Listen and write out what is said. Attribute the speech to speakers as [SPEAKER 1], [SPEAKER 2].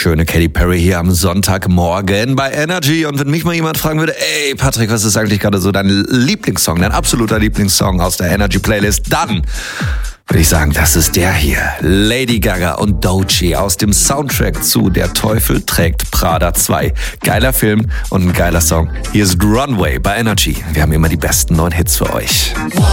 [SPEAKER 1] wunderschöne Katy Perry hier am Sonntagmorgen bei Energy. Und wenn mich mal jemand fragen würde, ey Patrick, was ist eigentlich gerade so dein Lieblingssong, dein absoluter Lieblingssong aus der Energy Playlist, dann würde ich sagen, das ist der hier. Lady Gaga und Doechii aus dem Soundtrack zu Der Teufel trägt Prada 2. Geiler Film und ein geiler Song. Hier ist Runway bei Energy. Wir haben immer die besten neuen Hits für euch.